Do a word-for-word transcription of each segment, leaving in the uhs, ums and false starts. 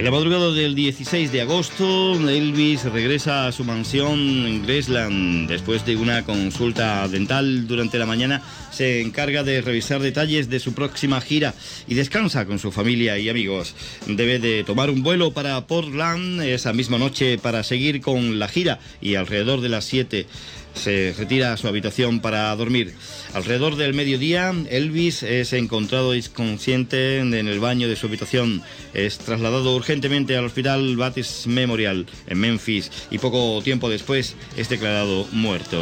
la madrugada del dieciséis de agosto, Elvis regresa a su mansión en Graceland. Después de una consulta dental durante la mañana, se encarga de revisar detalles de su próxima gira y descansa con su familia y amigos. Debe de tomar un vuelo para Portland esa misma noche para seguir con la gira y alrededor de las siete se retira a su habitación para dormir. Alrededor del mediodía, Elvis es encontrado inconsciente en el baño de su habitación. Es trasladado urgentemente al Hospital Baptist Memorial en Memphis y poco tiempo después es declarado muerto.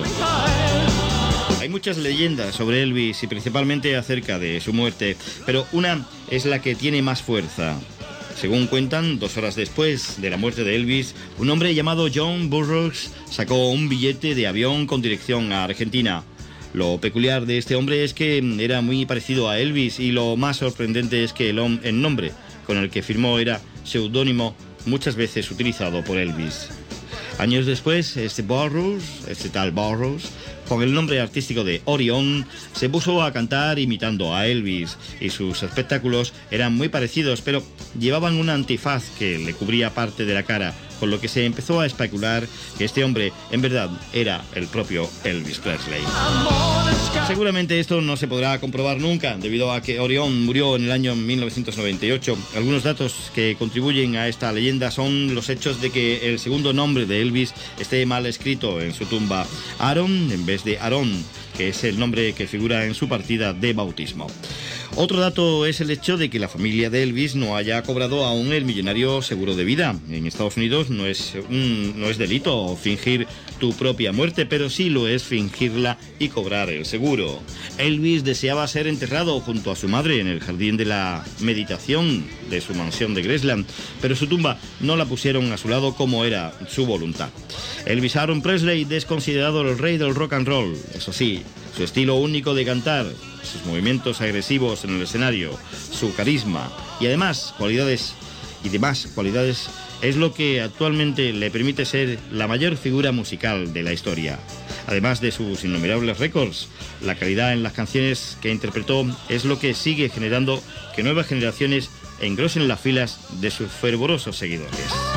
Hay muchas leyendas sobre Elvis y principalmente acerca de su muerte, pero una es la que tiene más fuerza. Según cuentan, dos horas después de la muerte de Elvis, un hombre llamado John Burroughs sacó un billete de avión con dirección a Argentina. Lo peculiar de este hombre es que era muy parecido a Elvis y lo más sorprendente es que el, el nombre con el que firmó era seudónimo muchas veces utilizado por Elvis. Años después, este Burroughs, este tal Burroughs, con el nombre artístico de Orion, se puso a cantar imitando a Elvis y sus espectáculos eran muy parecidos, pero llevaban un antifaz que le cubría parte de la cara, con lo que se empezó a especular que este hombre en verdad era el propio Elvis Presley. Seguramente esto no se podrá comprobar nunca, debido a que Orion murió en el año mil novecientos noventa y ocho. Algunos datos que contribuyen a esta leyenda son los hechos de que el segundo nombre de Elvis esté mal escrito en su tumba, Aaron en vez de Aarón, que es el nombre que figura en su partida de bautismo. Otro dato es el hecho de que la familia de Elvis no haya cobrado aún el millonario seguro de vida. En Estados Unidos no es, un, no es delito fingir tu propia muerte, pero sí lo es fingirla y cobrar el seguro. Elvis deseaba ser enterrado junto a su madre en el jardín de la meditación de su mansión de Graceland, pero su tumba no la pusieron a su lado como era su voluntad. Elvis Aaron Presley es considerado el rey del rock and roll. Eso sí, su estilo único de cantar, sus movimientos agresivos en el escenario, su carisma y además cualidades y demás cualidades es lo que actualmente le permite ser la mayor figura musical de la historia. Además de sus innumerables récords, la calidad en las canciones que interpretó es lo que sigue generando que nuevas generaciones engrosen las filas de sus fervorosos seguidores.